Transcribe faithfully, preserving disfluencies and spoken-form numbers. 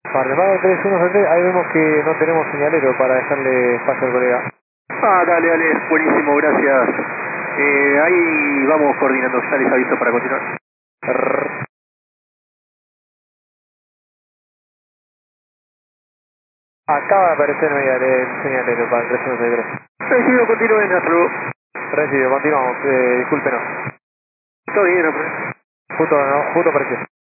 Para el tres uno siete, ahí vemos que no tenemos señalero para dejarle espacio al colega. Ah, dale, dale, buenísimo, gracias. Eh, ahí vamos coordinando, ya les aviso para continuar. Rrr. Acaba de aparecer el señalero para el tres uno siete tres. Recibido, continúen, hasta luego. Recibido, continuamos, eh, discúlpenos. Todo bien, no hay problema. Justo, no, justo apareció.